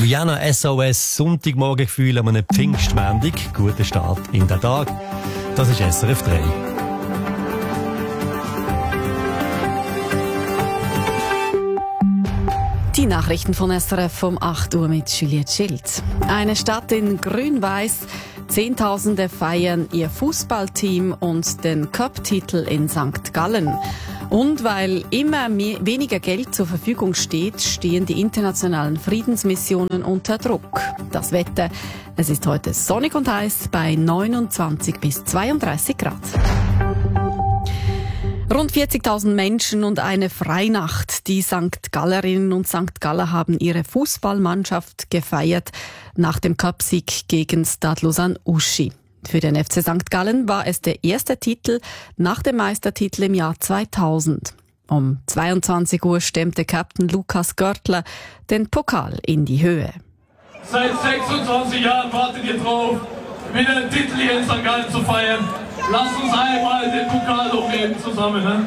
Rihanna SOS Sonntagmorgengefühl an einem Pfingstmontag. Guten Start in den Tag. Das ist SRF 3. Die Nachrichten von SRF um 8 Uhr mit Juliette Schild. Eine Stadt in Grün-Weiß. Zehntausende feiern ihr Fußballteam und den Cup-Titel in St. Gallen. Und weil immer weniger Geld zur Verfügung steht, stehen die internationalen Friedensmissionen unter Druck. Das Wetter, es ist heute sonnig und heiß bei 29 bis 32 Grad. Rund 40.000 Menschen und eine Freinacht. Die St. Gallerinnen und St. Galler haben ihre Fußballmannschaft gefeiert nach dem Cupsieg gegen Stade Lausanne-Uschi. Für den FC St. Gallen war es der erste Titel nach dem Meistertitel im Jahr 2000. Um 22 Uhr stemmte Captain Lukas Görtler den Pokal in die Höhe. Seit 26 Jahren wartet ihr drauf, wieder einen Titel hier in St. Gallen zu feiern. Lasst uns einmal den Pokal hochheben zusammen. Ne?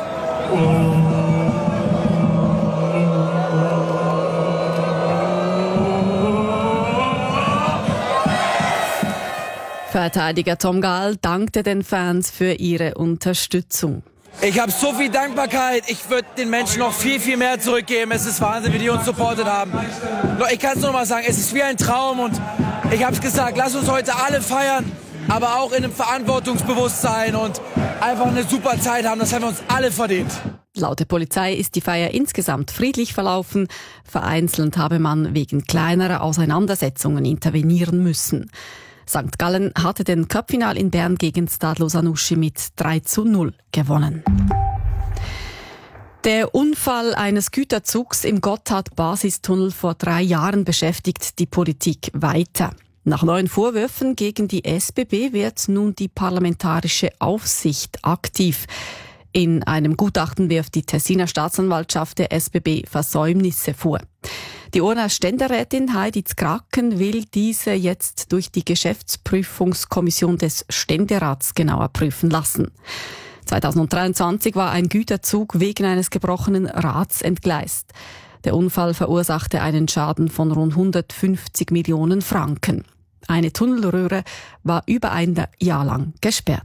Verteidiger Tom Gahl dankte den Fans für ihre Unterstützung. Ich habe so viel Dankbarkeit. Ich würde den Menschen noch viel, viel mehr zurückgeben. Es ist Wahnsinn, wie die uns supportet haben. Ich kann es nur mal sagen, es ist wie ein Traum und ich habe es gesagt, lass uns heute alle feiern, aber auch in einem Verantwortungsbewusstsein und einfach eine super Zeit haben. Das haben wir uns alle verdient. Laut der Polizei ist die Feier insgesamt friedlich verlaufen. Vereinzelt habe man wegen kleinerer Auseinandersetzungen intervenieren müssen. St. Gallen hatte den Cupfinal in Bern gegen Stade Lausanne-Uschi mit 3:0 gewonnen. Der Unfall eines Güterzugs im Gotthard-Basistunnel vor 3 Jahren beschäftigt die Politik weiter. Nach neuen Vorwürfen gegen die SBB wird nun die parlamentarische Aufsicht aktiv. In einem Gutachten wirft die Tessiner Staatsanwaltschaft der SBB Versäumnisse vor. Die Urner Ständerätin Heidi Zkraken will diese jetzt durch die Geschäftsprüfungskommission des Ständerats genauer prüfen lassen. 2023 war ein Güterzug wegen eines gebrochenen Rads entgleist. Der Unfall verursachte einen Schaden von rund 150 Millionen Franken. Eine Tunnelröhre war über ein Jahr lang gesperrt.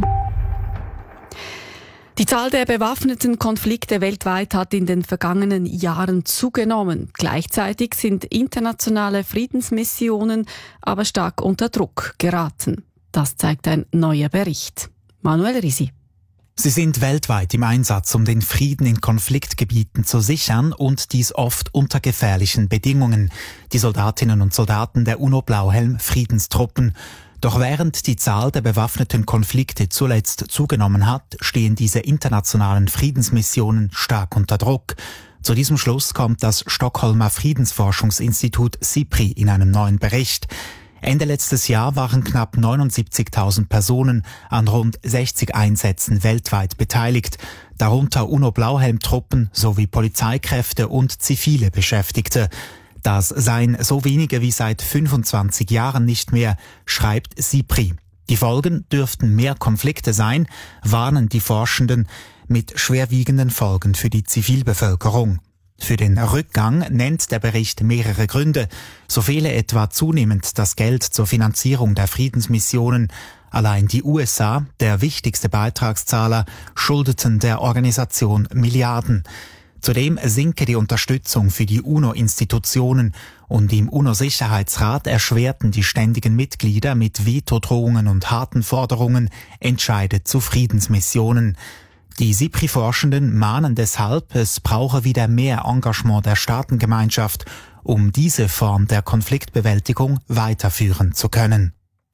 Die Zahl der bewaffneten Konflikte weltweit hat in den vergangenen Jahren zugenommen. Gleichzeitig sind internationale Friedensmissionen aber stark unter Druck geraten. Das zeigt ein neuer Bericht. Manuel Risi. Sie sind weltweit im Einsatz, um den Frieden in Konfliktgebieten zu sichern und dies oft unter gefährlichen Bedingungen. Die Soldatinnen und Soldaten der UNO-Blauhelm-Friedenstruppen. Doch während die Zahl der bewaffneten Konflikte zuletzt zugenommen hat, stehen diese internationalen Friedensmissionen stark unter Druck. Zu diesem Schluss kommt das Stockholmer Friedensforschungsinstitut SIPRI in einem neuen Bericht. Ende letztes Jahr waren knapp 79.000 Personen an rund 60 Einsätzen weltweit beteiligt, darunter UNO-Blauhelm-Truppen sowie Polizeikräfte und zivile Beschäftigte. Das seien so wenige wie seit 25 Jahren nicht mehr, schreibt SIPRI. Die Folgen dürften mehr Konflikte sein, warnen die Forschenden, mit schwerwiegenden Folgen für die Zivilbevölkerung. Für den Rückgang nennt der Bericht mehrere Gründe. So fehle etwa zunehmend das Geld zur Finanzierung der Friedensmissionen. Allein die USA, der wichtigste Beitragszahler, schuldeten der Organisation Milliarden. Zudem sinke die Unterstützung für die UNO-Institutionen und im UNO-Sicherheitsrat erschwerten die ständigen Mitglieder mit Vetodrohungen und harten Forderungen Entscheide zu Friedensmissionen. Die SIPRI-Forschenden mahnen deshalb, es brauche wieder mehr Engagement der Staatengemeinschaft, um diese Form der Konfliktbewältigung weiterführen zu können.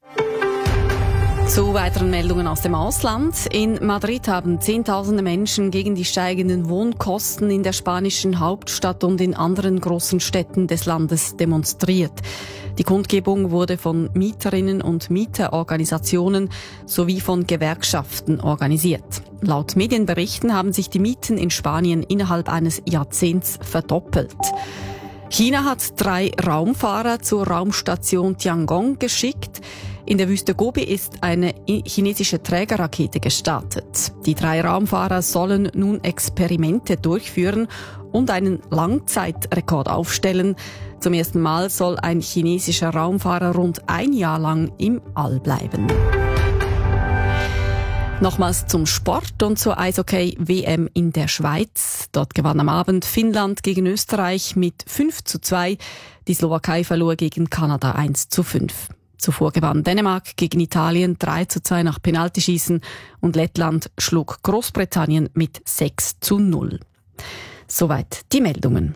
Zu weiteren Meldungen aus dem Ausland. In Madrid haben Zehntausende Menschen gegen die steigenden Wohnkosten in der spanischen Hauptstadt und in anderen großen Städten des Landes demonstriert. Die Kundgebung wurde von Mieterinnen und Mieterorganisationen sowie von Gewerkschaften organisiert. Laut Medienberichten haben sich die Mieten in Spanien innerhalb eines Jahrzehnts verdoppelt. China hat 3 Raumfahrer zur Raumstation Tiangong geschickt. In der Wüste Gobi ist eine chinesische Trägerrakete gestartet. Die 3 Raumfahrer sollen nun Experimente durchführen und einen Langzeitrekord aufstellen. Zum ersten Mal soll ein chinesischer Raumfahrer rund 1 Jahr lang im All bleiben. Nochmals zum Sport und zur Eishockey-WM in der Schweiz. Dort gewann am Abend Finnland gegen Österreich mit 5:2. Die Slowakei verlor gegen Kanada 1:5. Zuvor gewann Dänemark gegen Italien 3:2 nach Penaltyschießen und Lettland schlug Großbritannien mit 6:0. Soweit die Meldungen.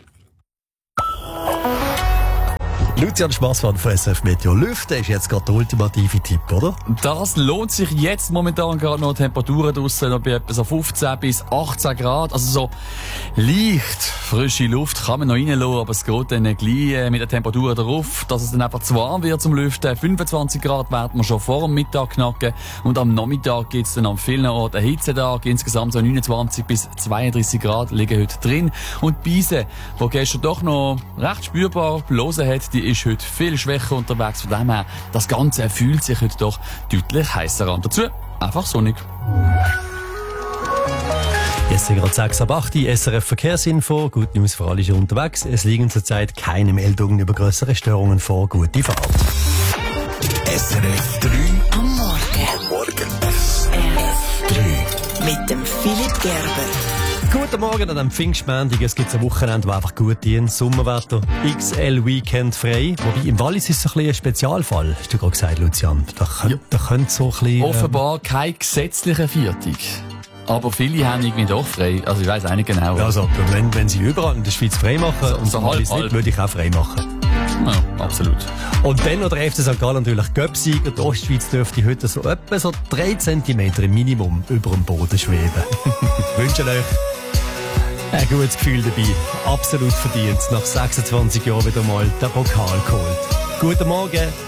Lucian Schmassmann von SF Meteo. Lüften ist jetzt gerade der ultimative Tipp, oder? Das lohnt sich jetzt momentan gerade noch. Temperaturen draussen noch bei etwa so 15 bis 18 Grad. Also so leicht frische Luft kann man noch reinlassen, aber es geht dann gleich mit der Temperatur darauf, dass es dann einfach zu warm wird zum Lüften. 25 Grad werden wir schon vor dem Mittag knacken und am Nachmittag gibt es dann an vielen Orten einen Hitzetag. Insgesamt so 29 bis 32 Grad liegen heute drin. Und die Beise, die gestern doch noch recht spürbar blosen hat, die ist heute viel schwächer unterwegs. Von dem her, das Ganze fühlt sich heute doch deutlich heißer an. Dazu einfach sonnig. Jetzt sind gerade 6:08 Uhr, SRF Verkehrsinfo. Gute News für alle schon unterwegs. Es liegen zurzeit keine Meldungen über grössere Störungen vor. Gute Fahrt. SRF 3 am Morgen. SRF 3 mit dem Philipp Gerber. Guten Morgen an einem Pfingstmontag. Es gibt ein Wochenende, das einfach gut dient. Sommerwetter, XL Weekend frei. Wobei, im Wallis ist es ein bisschen ein Spezialfall, hast du gerade gesagt, Lucian. Da könnte so ein bisschen... Offenbar kein gesetzlicher Viertag. Aber viele haben irgendwie doch frei. Also ich weiss auch nicht genau. Ja, also, wenn sie überall in der Schweiz frei machen und so halb nicht, würde ich auch frei machen. Ja, absolut. Und dann noch der FC St. Gallen natürlich Göpsieger. Die Ostschweiz dürfte heute so etwa so 3 cm im Minimum über dem Boden schweben. Ich wünsche euch ein gutes Gefühl dabei. Absolut verdient. Nach 26 Jahren wieder mal den Pokal geholt. Guten Morgen.